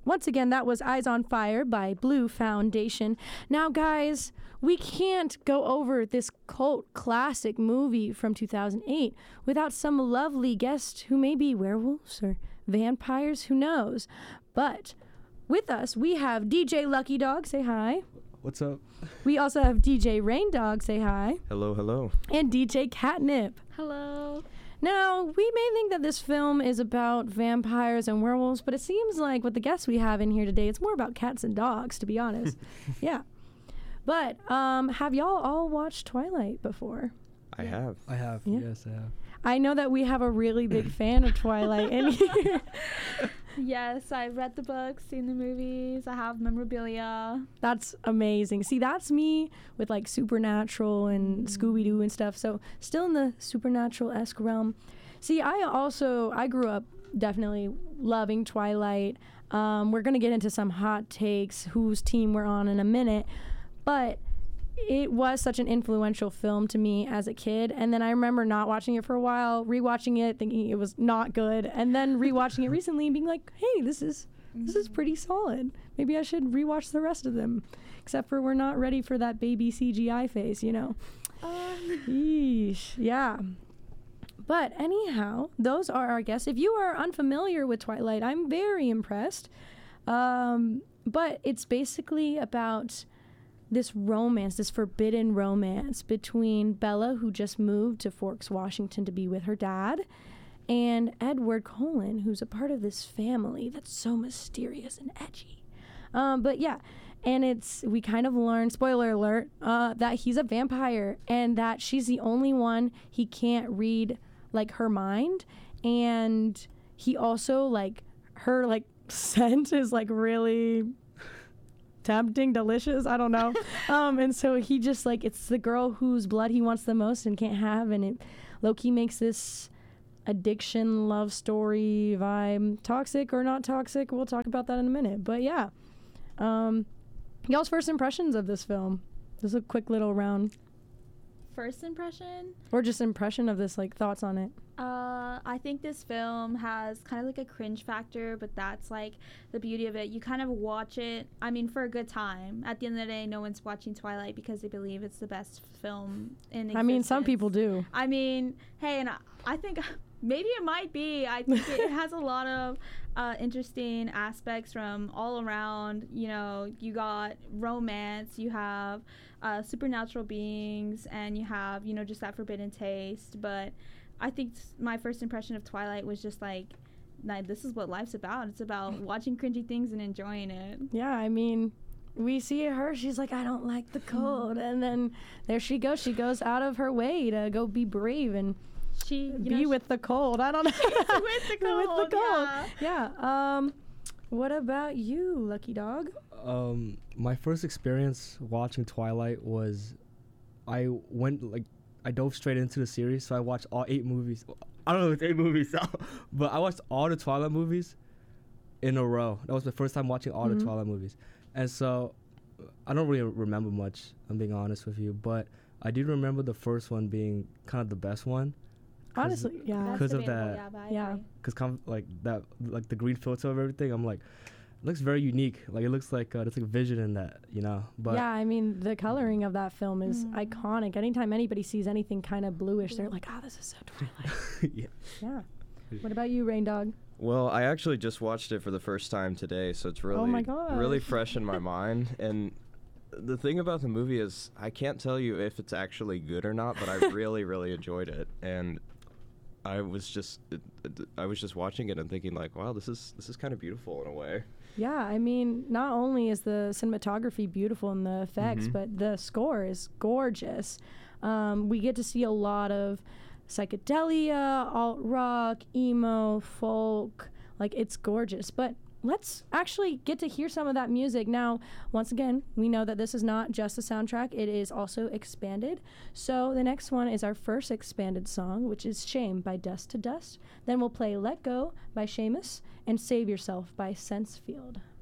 once again, that was Eyes on Fire by Blue Foundation. Now, guys, we can't go over this cult classic movie from 2008 without some lovely guests who may be werewolves or vampires, who knows. But with us, we have DJ Lucky Dog, say hi. What's up? We also have DJ Rain Dog, say hi. Hello, hello. And DJ Catnip. Hello. Now, we may think that this film is about vampires and werewolves, but it seems like with the guests we have in here today, it's more about cats and dogs, to be honest. Yeah. But have y'all all watched Twilight before? I have. I have. Yeah. Yes, I have. I know that we have a really big fan of Twilight in here. Yes, I've read the books, seen the movies. I have memorabilia. That's amazing. See, that's me with like Supernatural and Scooby-Doo and stuff. So still in the Supernatural-esque realm. See, I grew up definitely loving Twilight. We're going to get into some hot takes, whose team we're on in a minute. But it was such an influential film to me as a kid. And then I remember not watching it for a while, rewatching it, thinking it was not good, and then rewatching it recently and being like, hey, this is pretty solid. Maybe I should rewatch the rest of them. Except for we're not ready for that baby CGI face, you know. Yeesh. Yeah. But anyhow, those are our guests. If you are unfamiliar with Twilight, I'm very impressed. But it's basically about this romance, this forbidden romance between Bella, who just moved to Forks, Washington to be with her dad, and Edward Cullen, who's a part of this family that's so mysterious and edgy. But yeah, and we kind of learn, spoiler alert, that he's a vampire and that she's the only one he can't read, like, her mind. And he also, like, her, like, scent is, like, really tempting, delicious, I don't know. And so he just, like, it's the girl whose blood he wants the most and can't have, and low-key makes this addiction love story vibe. Toxic or not toxic, we'll talk about that in a minute. But yeah, y'all's first impressions of this film, just a quick little round. First impression? Or just impression of this, like, thoughts on it. I think this film has kind of like a cringe factor, but that's like the beauty of it. You kind of watch it, I mean, for a good time. At the end of the day, no one's watching Twilight because they believe it's the best film in existence. I mean, some people do. I mean, hey, and I think maybe it might be. I think it has a lot of interesting aspects from all around. You know, you got romance, you have supernatural beings, and you have, you know, just that forbidden taste. But I think my first impression of Twilight was just like, this is what life's about. It's about watching cringy things and enjoying it. Yeah, I mean, we see her, she's like, I don't like the cold. And then there she goes. She goes out of her way to go be brave and be with the cold. I don't know. with the cold. With the cold. Yeah. What about you, Lucky Dog? My first experience watching Twilight was I dove straight into the series, so I watched all 8 movies. I don't know if it's 8 movies, but I watched all the Twilight movies in a row. That was my first time watching all the Twilight movies. And so I don't really remember much, I'm being honest with you, but I do remember the first one being kind of the best one. Honestly, yeah. Because of that. Yeah. Because like the green filter of everything, I'm like, it looks very unique. Like, it looks like there's like a vision in that, you know. But yeah, I mean, the coloring of that film is iconic. Anytime anybody sees anything kind of bluish, they're like, this is so Twilight. Yeah. What about you, Rain Dog? Well, I actually just watched it for the first time today, so it's really fresh in my mind. And the thing about the movie is I can't tell you if it's actually good or not, but I really, really enjoyed it. And I was just watching it and thinking, like, wow, this is kind of beautiful in a way. Yeah, I mean, not only is the cinematography beautiful and the effects, but the score is gorgeous. We get to see a lot of psychedelia, alt-rock, emo, folk. Like, it's gorgeous. But let's actually get to hear some of that music. Now, once again, we know that this is not just a soundtrack. It is also expanded. So the next one is our first expanded song, which is Shame by Dust to Dust. Then we'll play Let Go by Seamus and Save Yourself by Sensefield.